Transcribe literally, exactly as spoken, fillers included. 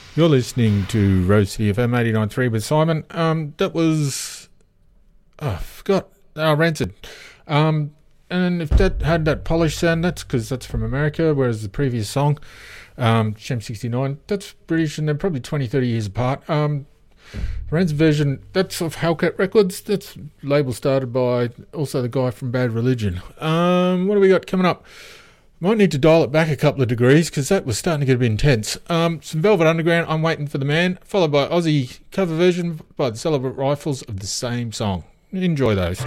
You're listening to Rose City F M eighty-nine point three with Simon. Um, that was... Oh, I forgot. Oh, Rancid. Um, and if that had that polished sound, that's because that's from America, whereas the previous song, um, Shem sixty-nine, that's British, and they're probably twenty, thirty years apart. Um, Rancid version, that's off Hellcat Records. That's label started by also the guy from Bad Religion. Um, what do we got coming up? Might need to dial it back a couple of degrees because that was starting to get a bit intense. Um, some Velvet Underground, I'm Waiting for the Man, followed by Aussie cover version by the Celebrate Rifles of the same song. Enjoy those.